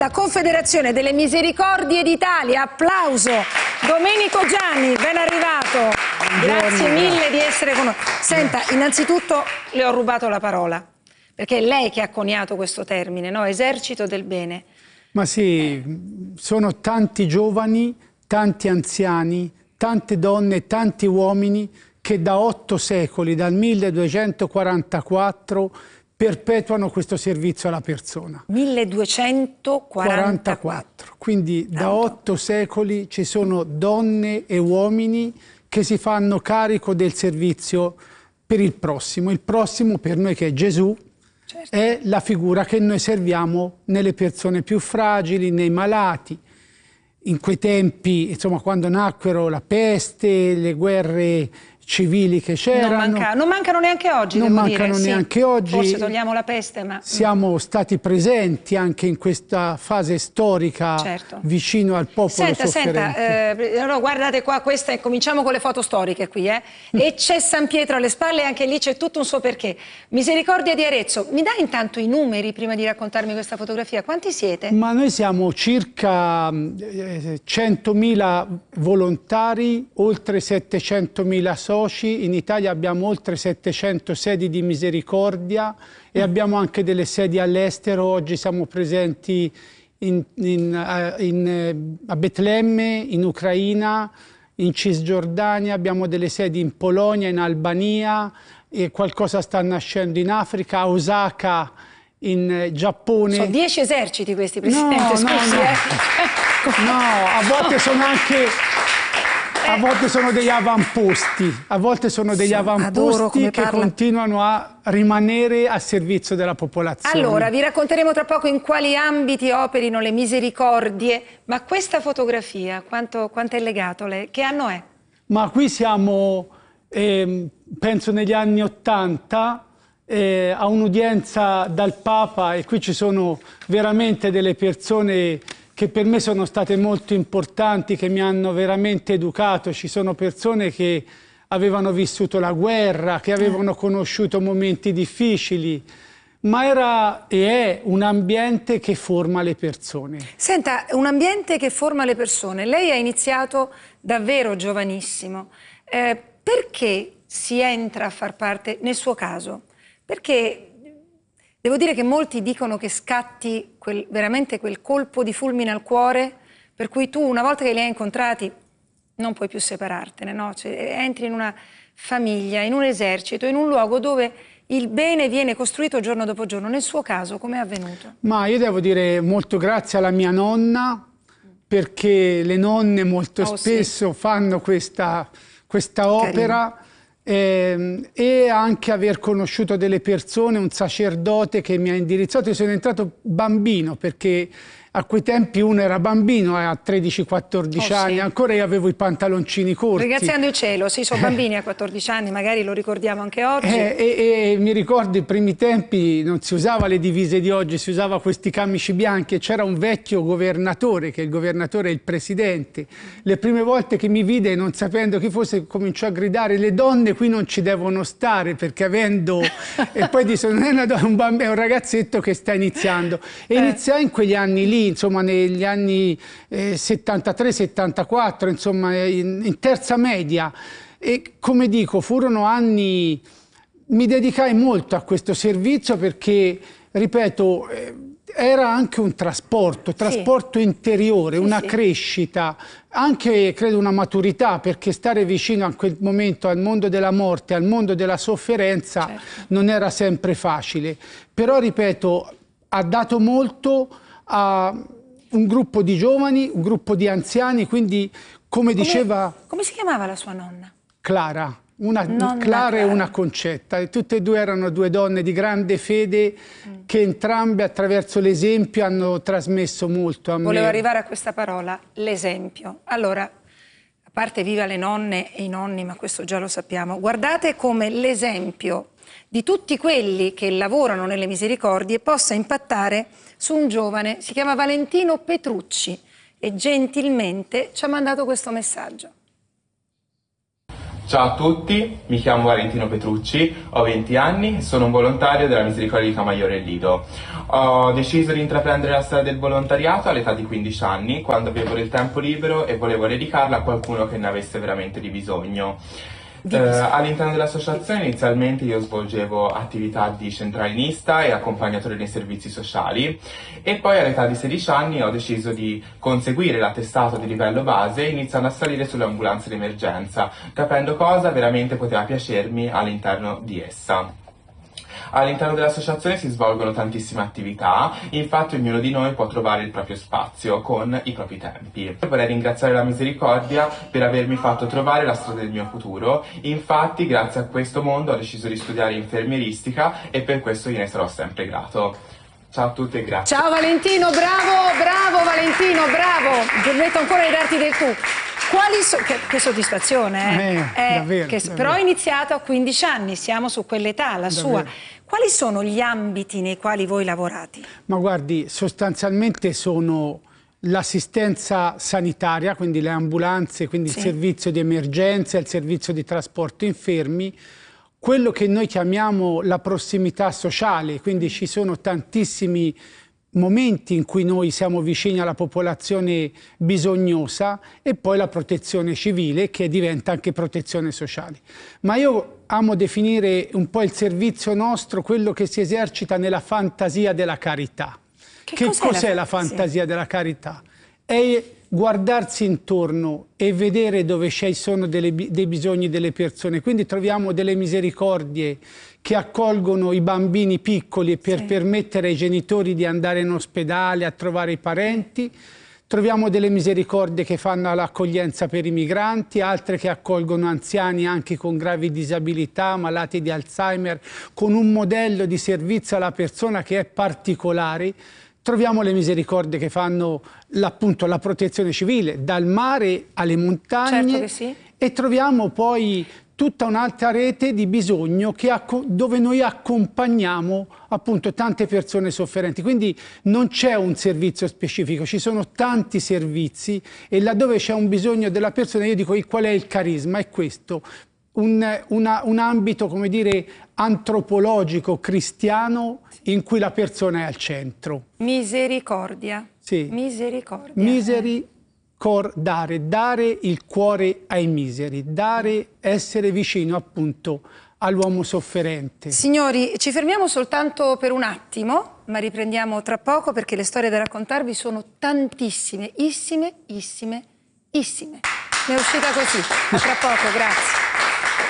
La Confederazione delle Misericordie d'Italia, applauso. Domenico Gianni, ben arrivato. Grazie mille di essere con noi. Senta, innanzitutto le ho rubato la parola, perché è lei che ha coniato questo termine, no? Esercito del bene. Ma sì, sono tanti giovani, tanti anziani, tante donne, tanti uomini che da 8 secoli, dal 1244, perpetuano questo servizio alla persona. 1244. Quindi da 8 secoli ci sono donne e uomini che si fanno carico del servizio per il prossimo. Il prossimo per noi, che è Gesù, certo, è la figura che noi serviamo nelle persone più fragili, nei malati. In quei tempi, insomma, quando nacquero la peste, le guerre civili che c'erano. Non mancano neanche oggi, non mancano neanche oggi. Forse togliamo la peste, ma... Siamo stati presenti anche in questa fase storica, certo, vicino al popolo sofferente. Allora, guardate qua, cominciamo con le foto storiche qui, e c'è San Pietro alle spalle, anche lì c'è tutto un suo perché. Misericordia di Arezzo, mi dai intanto i numeri prima di raccontarmi questa fotografia? Quanti siete? Ma noi siamo circa 100.000 volontari, oltre 700.000 soci. In Italia abbiamo oltre 700 sedi di misericordia e abbiamo anche delle sedi all'estero. Oggi siamo presenti a Betlemme, in Ucraina, in Cisgiordania, abbiamo delle sedi in Polonia, in Albania, e qualcosa sta nascendo in Africa, a Osaka, in Giappone. Sono 10 eserciti questi, Presidente, no, scusi. No, a volte sono anche... A volte sono degli avamposti, che continuano a rimanere a servizio della popolazione. Allora, vi racconteremo tra poco in quali ambiti operino le misericordie, ma questa fotografia, quanto è legato lei? Che anno è? Ma qui siamo, penso negli anni '80, a un'udienza dal Papa, e qui ci sono veramente delle persone che per me sono state molto importanti, che mi hanno veramente educato. Ci sono persone che avevano vissuto la guerra, che avevano conosciuto momenti difficili, ma era e è un ambiente che forma le persone. Senta, un ambiente che forma le persone. Lei ha iniziato davvero giovanissimo. Perché si entra a far parte, nel suo caso? Perché... Devo dire che molti dicono che scatti veramente quel colpo di fulmine al cuore, per cui tu, una volta che li hai incontrati, non puoi più separartene, no? Cioè, entri in una famiglia, in un esercito, in un luogo dove il bene viene costruito giorno dopo giorno. Nel suo caso, com'è avvenuto? Ma io devo dire molto grazie alla mia nonna, perché le nonne molto spesso fanno questa opera. E anche aver conosciuto delle persone, un sacerdote che mi ha indirizzato. Io sono entrato bambino, perché a quei tempi uno era bambino, a 13-14 anni, ancora io avevo i pantaloncini corti. Ringraziando il cielo, sì, sono bambini a 14 anni, magari lo ricordiamo anche oggi. E mi ricordo i primi tempi non si usava le divise di oggi, si usava questi camici bianchi, e c'era un vecchio governatore, che il governatore è il presidente. Le prime volte che mi vide, non sapendo chi fosse, cominciò a gridare: le donne qui non ci devono stare, perché avendo... E poi disse: non è un bambino, è un ragazzetto che sta iniziando. E iniziai in quegli anni lì, insomma negli anni 73-74, insomma in terza media, e come dico, furono anni, mi dedicai molto a questo servizio, perché, ripeto, era anche un trasporto interiore, una crescita, anche credo una maturità, perché stare vicino a quel momento al mondo della morte, al mondo della sofferenza, non era sempre facile. Però, ripeto, ha dato molto a un gruppo di giovani, un gruppo di anziani, quindi come diceva... Come si chiamava la sua nonna? Clara. Clara e una Concetta, e tutte e due erano due donne di grande fede, che entrambe attraverso l'esempio hanno trasmesso molto a me. Volevo arrivare a questa parola, l'esempio. Allora, a parte viva le nonne e i nonni, ma questo già lo sappiamo, guardate come l'esempio di tutti quelli che lavorano nelle misericordie possa impattare su un giovane. Si chiama Valentino Petrucci e gentilmente ci ha mandato questo messaggio. Ciao a tutti, mi chiamo Valentino Petrucci, ho 20 anni e sono un volontario della Misericordia di Camaiore e Lido. Ho deciso di intraprendere la strada del volontariato all'età di 15 anni, quando avevo del tempo libero e volevo dedicarla a qualcuno che ne avesse veramente di bisogno. All'interno dell'associazione inizialmente io svolgevo attività di centralinista e accompagnatore nei servizi sociali e poi all'età di 16 anni ho deciso di conseguire l'attestato di livello base iniziando a salire sulle ambulanze d'emergenza, capendo cosa veramente poteva piacermi all'interno di essa. All'interno dell'associazione si svolgono tantissime attività, infatti ognuno di noi può trovare il proprio spazio con i propri tempi. Vorrei ringraziare la Misericordia per avermi fatto trovare la strada del mio futuro, infatti grazie a questo mondo ho deciso di studiare infermieristica e per questo gliene sarò sempre grato. Ciao a tutti e grazie. Ciao Valentino, bravo Valentino, bravo! Permetto ancora di darti del tu. Che soddisfazione, davvero, davvero. Però ho iniziato a 15 anni, siamo su quell'età, la sua. Quali sono gli ambiti nei quali voi lavorate? Ma guardi, sostanzialmente sono l'assistenza sanitaria, quindi le ambulanze, quindi il servizio di emergenza, il servizio di trasporto infermi, quello che noi chiamiamo la prossimità sociale, quindi ci sono tantissimi momenti in cui noi siamo vicini alla popolazione bisognosa e poi la protezione civile che diventa anche protezione sociale. Ma io amo definire un po' il servizio nostro quello che si esercita nella fantasia della carità. Che cos'è la fantasia della carità? È guardarsi intorno e vedere dove ci sono dei bisogni delle persone. Quindi troviamo delle misericordie che accolgono i bambini piccoli per permettere ai genitori di andare in ospedale a trovare i parenti. Troviamo delle misericordie che fanno l'accoglienza per i migranti, altre che accolgono anziani anche con gravi disabilità, malati di Alzheimer, con un modello di servizio alla persona che è particolare. Troviamo le misericordie che fanno appunto la protezione civile, dal mare alle montagne, e troviamo poi tutta un'altra rete di bisogno dove noi accompagniamo appunto tante persone sofferenti. Quindi non c'è un servizio specifico, ci sono tanti servizi e laddove c'è un bisogno della persona, io dico qual è il carisma? È questo. Un ambito, come dire, antropologico, cristiano, in cui la persona è al centro. Misericordia. Sì. Misericordia. Dare il cuore ai miseri, essere vicino appunto all'uomo sofferente. Signori, ci fermiamo soltanto per un attimo, ma riprendiamo tra poco perché le storie da raccontarvi sono tantissime, issime. Mi è uscita così. A tra poco, grazie.